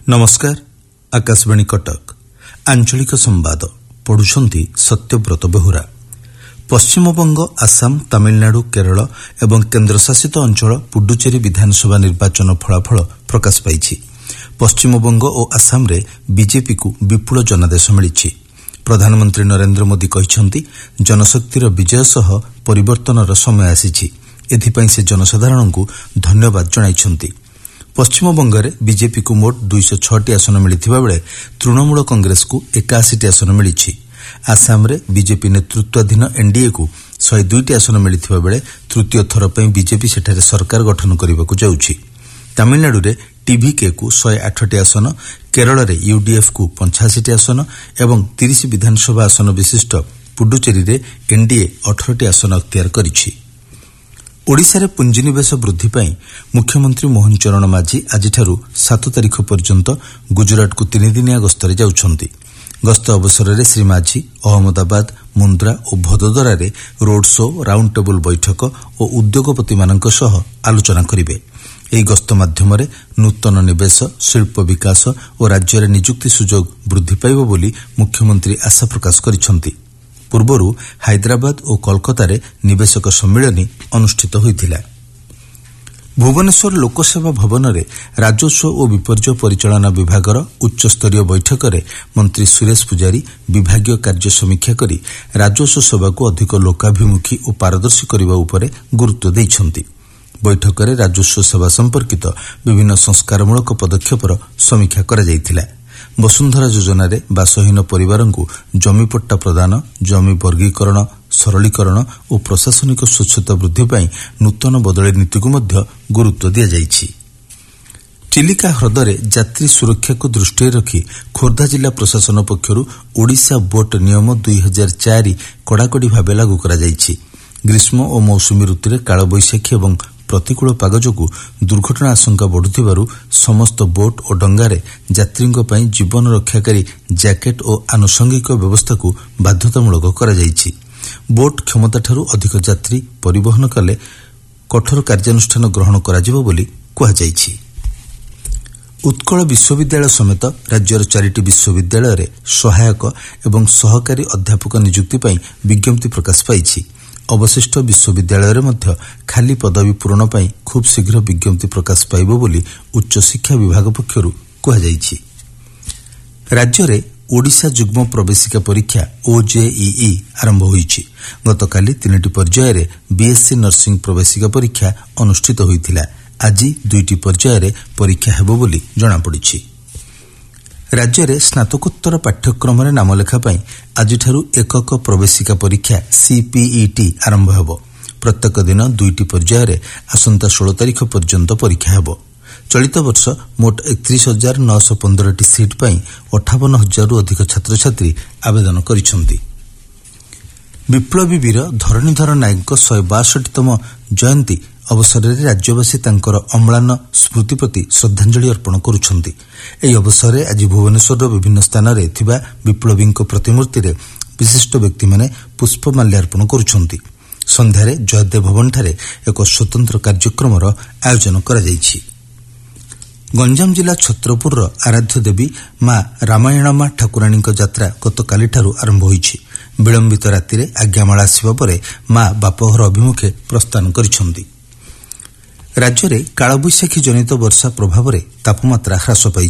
नमस्कार। आकाशवाणी कटक आंचलिक संवाद पढ़ुछंती सत्यव्रत बेहुरा। पश्चिमबंग, आसाम, तमिलनाडु, केरल एवं केन्द्रशासित अंचल पुडुचेरी विधानसभा निर्वाचन फलाफल प्रकाश पाइछि। पश्चिमबंग और आसाम रे बीजेपी को विपुल जनादेश मिलिछि। प्रधानमंत्री नरेंद्र मोदी कहिसंती जनशक्तिर विजय सह परिवर्तनर समय आसिछि। एथिपई से जनसाधारण को धन्यवाद जणाइछंती। पश्चिमबंगरे बीजेपी को मोट 206 आसन मिलिथिबा बेले तृणमूल कांग्रेस को 81 आसन मिलिछि। आसाम रे बीजेपी नेतृत्वाधीन एनडीए को 102 आसन मिलिथिबा बेले तृतीय थर पई बीजेपी सेठारे सरकार गठन करबाकू जाउछि। तमिलनाडु रे टीवीके को 108 आसन, केरल रे यूडीएफ को 85 आसन एवं 30 विधानसभा आसन विशिष्ट पुडुचेरी रे एनडीए 18 आसन अख्तियार करिछि। ओडिशा रे पुंजीनिवेश वृद्धि पाई मुख्यमंत्री मोहन चरण माझी आजिठारू 7 तारिख पर्यंत गुजरात को 3 दिनिया गस्तरे जाउछंती। गस्त अवसर रे श्री माझी अहमदाबाद, मुंद्रा और भदोदरा रे रोड शो, राउंड टेबल बैठक और उद्योगपति मानक सह आलोचना करिवे। एही गस्त माध्यम रे नूतन निवेश, शिल्प विकास और राज्य रे नियुक्ति सुजोग वृद्धि पाइबो बोली मुख्यमंत्री आशा प्रकाश करिसंती। पूर्वरु हैदराबाद और कोलकाता रे निवेशक सम्मेलन अनुष्ठित होइथिला। भुवनेश्वर लोकसेवा भवन रे राजस्व और विपर्यय परिचालना विभागर उच्च स्तरीय बैठक रे मंत्री सुरेश पुजारी विभागीय कार्य समीक्षा करी राजस्व सेवा को अधिक लोकाभिमुखी और पारदर्शी करबा उपरे गुरुत्व दैछंती। बैठक रे राजस्व सेवा संपर्कित विभिन्न संस्कारमूलक पदक्षेपर समीक्षा करा जायथिला। वसुंधरा योजना रे बासहीन परिवारों को जमीपट्टा प्रदान, जमी वर्गीकरण, सरलीकरण और प्रशासनिक स्वच्छता वृद्धि पाई नूतन बदली नीति को मध्य गुरुत्व दिया जाइछि। चिलिका ह्रदरे यात्री सुरक्षा को दृष्टि रखी खोर्धा जिला प्रशासन पक्षरु ओडिशा बोट नियम 2004 कड़ाकड़ी भाव लागू करा जाइछि। ग्रीष्म और मौसुमी ऋतु रे काल बैशाखी एवं प्रतिकूल पाग जोगु दुर्घटना आशंका बढ़ुथिबारु समस्त बोट और डंगारे यात्रींको पई जीवन रक्षाकारी जैकेट और आनुषंगिक व्यवस्था को बाध्यतामूलक करा जाइछि। बोट क्षमताठारु अधिक यात्री परिवहन कले कठोर कार्यानुष्ठान ग्रहण कराजिबो बोली कुहा जाइछि। उत्कल विश्वविद्यालय समेत राज्यर 4टी विश्वविद्यालय रे सहायक एवं सहकारी अध्यापक नियुक्ति पई विज्ञप्ति प्रकाश पाइछि। अवशिष्ट विश्वविद्यालय रे मध्य खाली पदवी पूरण पाई खूब शीघ्र विज्ञप्ति प्रकाश पाइबो बोली उच्च शिक्षा विभाग पक्षरु कुहा जाइछि। राज्य रे ओडिशा जुग्म प्रवेशिका परीक्षा ओजेईई आरंभ होईछि। गतकाली 3टी पर्याय रे बीएससी नर्सिंग प्रवेशिका परीक्षा अनुष्ठित होइथिला। आज 2टी पर्याय रे परीक्षा हेबो बोली जणा पड़िछि। राज्य रे स्नातकोत्तर पाठ्यक्रम रे नामलेखा पाई आजिठारू एकक प्रवेशिका परीक्षा सीपीईटी आरंभ हेबो। प्रत्येक दिन 2टी पर्याय रे आसंता 16 तारिख पर्यंत परीक्षा हेबो। चलित वर्ष मोट 31,915 सीट पाई 58,000 अधिक छात्र छात्री आवेदन करिसंती। विप्लवी वीर धरणीधर नायक 162तम जयंती अवसर रे राज्यवासी तांकर अम्लान स्मृति प्रति श्रद्धांजलि अर्पण करुछंती। एही अवसर रे आज भुवनेश्वर विभिन्न स्थान रे थिबा विप्लवींको प्रतिमूर्ति रे विशिष्ट व्यक्ति माने पुष्पमाल्यार्पण करुछंती। संध्यारे जयदेव भवन ठारे एक स्वतंत्र कार्यक्रम आयोजन करा जायछि। गंजाम जिला छत्रपुर आराध्य देवी मां रामायणमा ठाकुराणी यात्रा गतकाली ठारू आरंभ होईछि। विलंबित राति रे आज्ञामाला आसिबा परे मां बापघर अभिमुखे प्रस्थान करिसंती। राज्य रे कालबैशाखी जनित वर्षा प्रभाव रे तापमात्रा ह्रास पाई